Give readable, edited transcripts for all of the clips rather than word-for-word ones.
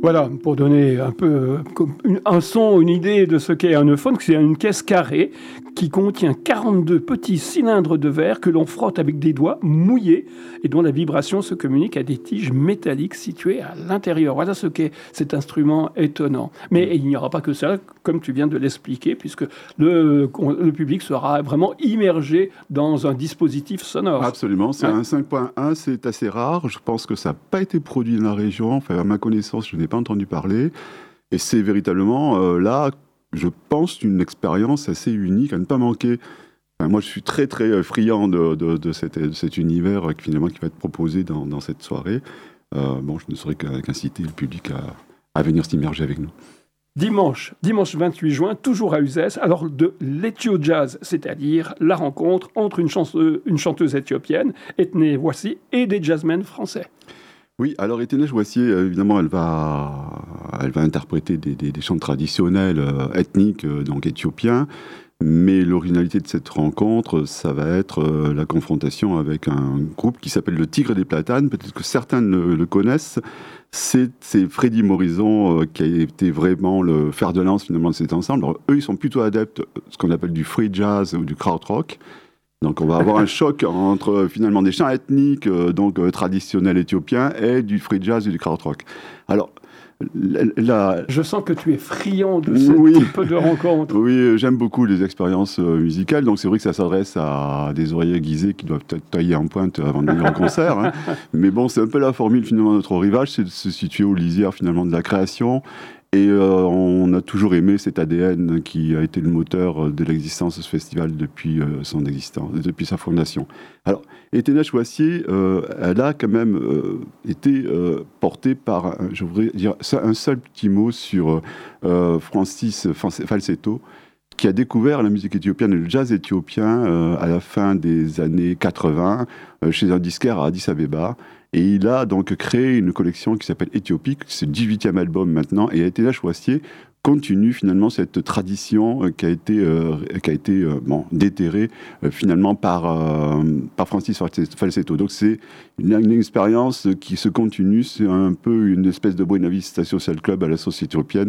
Voilà, pour donner un peu un son, une idée de ce qu'est un euphone, c'est une caisse carrée qui contient 42 petits cylindres de verre que l'on frotte avec des doigts mouillés et dont la vibration se communique à des tiges métalliques situées à l'intérieur. Voilà ce qu'est cet instrument étonnant. Mais il n'y aura pas que ça, comme tu viens de l'expliquer, puisque le public sera vraiment immergé dans un dispositif sonore. Absolument, c'est un 5.1, c'est assez rare. Je pense que ça n'a pas été produit dans la région. Enfin, à ma connaissance, je n'ai pas entendu parler. Et c'est véritablement, là, je pense, une expérience assez unique à ne pas manquer. Enfin, moi, je suis très, très friand de cet univers finalement, qui va être proposé dans cette soirée. Bon, je ne saurais qu'inciter le public à venir s'immerger avec nous. Dimanche 28 juin, toujours à Uzès, alors de l'Ethio Jazz, c'est-à-dire la rencontre entre une chanteuse éthiopienne, Ethne Voici, et des jazzmen français. Oui, alors Ethne Voici, évidemment, elle va interpréter des chants traditionnels ethniques, donc éthiopiens. Mais l'originalité de cette rencontre, ça va être la confrontation avec un groupe qui s'appelle le Tigre des Platanes. Peut-être que certains le connaissent. C'est Freddy Morison qui a été vraiment le fer de lance finalement de cet ensemble. Alors, eux, ils sont plutôt adeptes de ce qu'on appelle du free jazz ou du krautrock. Donc on va avoir un choc entre finalement des chants ethniques traditionnels éthiopiens et du free jazz et du krautrock. Alors, je sens que tu es friand de ce type de rencontre. Oui, j'aime beaucoup les expériences musicales, donc c'est vrai que ça s'adresse à des oreillers aiguisés qui doivent être taillés en pointe avant de venir en concert. Hein. Mais bon, c'est un peu la formule finalement de notre rivage, c'est de se situer aux lisières finalement de la création. Et on a toujours aimé cet ADN qui a été le moteur de l'existence de ce festival depuis son existence, depuis sa fondation. Alors, Ethne Voici, elle a quand même été portée par, je voudrais dire un seul petit mot sur Francis Falsetto, qui a découvert la musique éthiopienne et le jazz éthiopien à la fin des années 80 chez un disquaire à Addis Abeba. Et il a donc créé une collection qui s'appelle Éthiopique, c'est le 18e album maintenant, et Ethne Voici continue finalement cette tradition qui a été déterrée finalement par Francis Falsetto. Donc c'est une expérience qui se continue, c'est un peu une espèce de Buena Vista Social Club à la sauce éthiopienne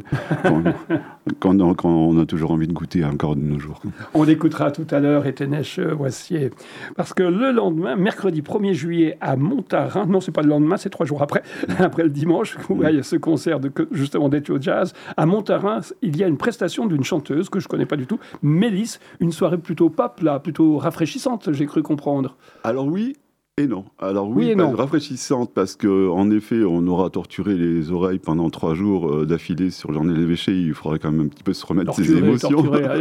qu'on a toujours envie de goûter encore de nos jours. On l'écoutera tout à l'heure, Ethne Voici, parce que le lendemain, mercredi 1er juillet à Montarin, non c'est pas le lendemain, c'est 3 jours après le dimanche, où il y a ce concert justement d'Ethio Jazz, à Montarin, il y a une prestation d'une chanteuse que je ne connais pas du tout, Mélisse, une soirée plutôt pop, là, plutôt rafraîchissante, j'ai cru comprendre. Alors oui et non. Alors oui et non. Rafraîchissante parce qu'en effet, on aura torturé les oreilles pendant 3 jours d'affilée sur Journée de l'évêché. Il faudrait quand même un petit peu se remettre ses émotions.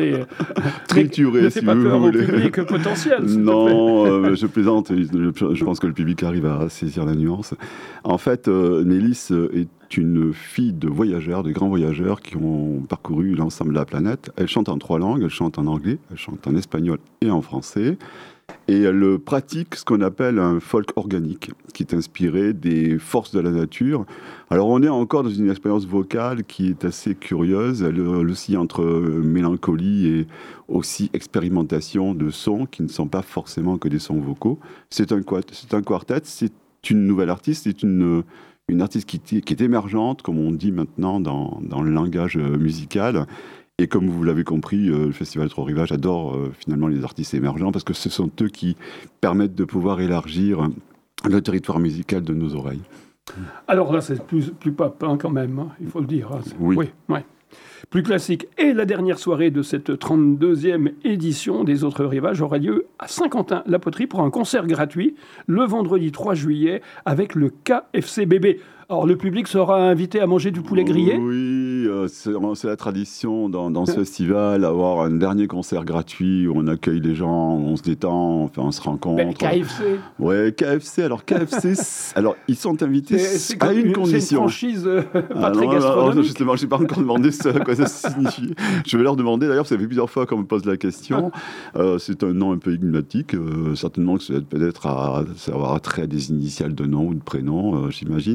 Triturer, si vous voulez. Au public potentiel. Non, je plaisante. Je pense que le public arrive à saisir la nuance. En fait, Mélisse est une fille de voyageurs, de grands voyageurs qui ont parcouru l'ensemble de la planète. Elle chante en 3 langues. Elle chante en anglais, elle chante en espagnol et en français. Et elle pratique ce qu'on appelle un folk organique, qui est inspiré des forces de la nature. Alors on est encore dans une expérience vocale qui est assez curieuse. Elle oscille entre mélancolie et aussi expérimentation de sons qui ne sont pas forcément que des sons vocaux. C'est un quartet, c'est une nouvelle artiste, c'est une artiste qui est émergente, comme on dit maintenant dans le langage musical. Et comme vous l'avez compris, le Festival Trois Rivages adore finalement les artistes émergents parce que ce sont eux qui permettent de pouvoir élargir le territoire musical de nos oreilles. Alors là, c'est plus pop quand même, hein, il faut le dire. Hein. Oui. Plus classique. Et la dernière soirée de cette 32e édition des Autres Rivages aura lieu à Saint-Quentin-la-Poterie pour un concert gratuit le vendredi 3 juillet avec le KFC-BB. Alors, le public sera invité à manger du poulet grillé ? Oui, c'est la tradition dans ce festival, avoir un dernier concert gratuit où on accueille les gens, on se détend, enfin, on se rencontre. Ben, KFC. Ouais, KFC. Alors, alors ils sont invités à une condition. C'est une franchise pas très gastronomique. Non, justement, je n'ai pas encore demandé quoi ça signifie. Je vais leur demander, d'ailleurs, ça fait plusieurs fois qu'on me pose la question. C'est un nom un peu énigmatique. Certainement que ça peut-être avoir trait à des initiales de nom ou de prénom, j'imagine.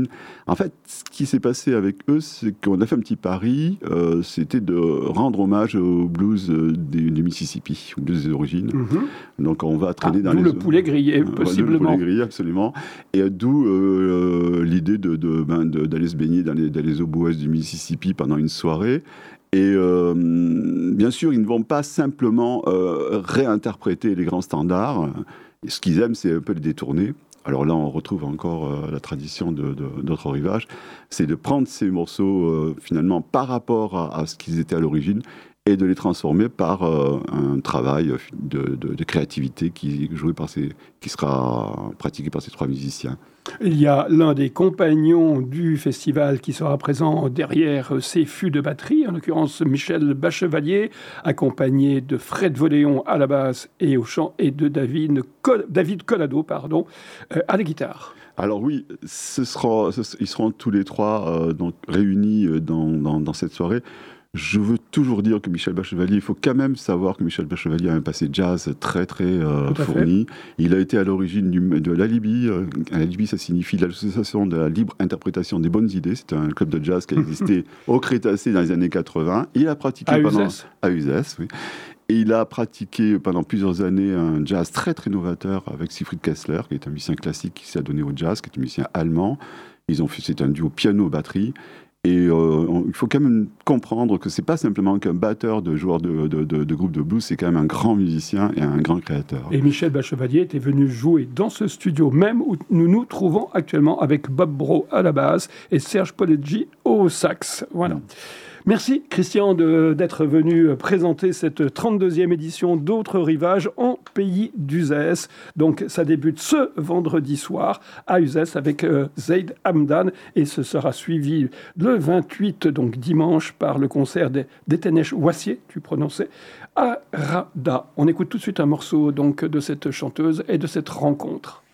En fait, ce qui s'est passé avec eux, c'est qu'on a fait un petit pari, c'était de rendre hommage au blues du Mississippi, au blues des origines. Donc on va traîner dans les... D'où le poulet grillé, possiblement. D'où le poulet grillé, absolument. Et d'où l'idée d'aller se baigner dans les eaux boueuses du Mississippi pendant une soirée. Et bien sûr, ils ne vont pas simplement réinterpréter les grands standards. Ce qu'ils aiment, c'est un peu les détourner. Alors là, on retrouve encore la tradition d'autres rivages. C'est de prendre ces morceaux, finalement, par rapport à ce qu'ils étaient à l'origine, et de les transformer par un travail de créativité qui sera pratiqué par ces 3 musiciens. Il y a l'un des compagnons du festival qui sera présent derrière ces fûts de batterie, en l'occurrence Michel Bachevalier, accompagné de Fred Vodéon à la basse et au chant, et de David Collado à la guitare. Alors oui, ils seront tous les 3 donc, réunis dans cette soirée. Je veux toujours dire que Michel Bachevalier, il faut quand même savoir que Michel Bachevalier a un passé jazz très très fourni. Il a été à l'origine de l'Alibi. L'Alibi, ça signifie l'Association de la libre interprétation des bonnes idées. C'est un club de jazz qui a existé au Crétacé dans les années 80. Il a pratiqué à Uzès, oui. Et il a pratiqué pendant plusieurs années un jazz très très novateur avec Siegfried Kessler, qui est un musicien classique qui s'est adonné au jazz, qui est un musicien allemand. C'est un duo piano-batterie. Et il faut quand même comprendre que c'est pas simplement qu'un batteur de joueur de groupe de blues, c'est quand même un grand musicien et un grand créateur. Et Michel Bachevalier était venu jouer dans ce studio même où nous nous trouvons actuellement avec Bob Brault à la basse et Serge Poleggi au sax. Voilà. Merci Christian d'être venu présenter cette 32e édition d'Autres Rivages en pays d'Uzès. Donc ça débute ce vendredi soir à Uzès avec Zaid Hamdan et ce sera suivi le 28, donc dimanche, par le concert d'Etenesh Wassier, tu prononçais, à Rada. On écoute tout de suite un morceau donc de cette chanteuse et de cette rencontre.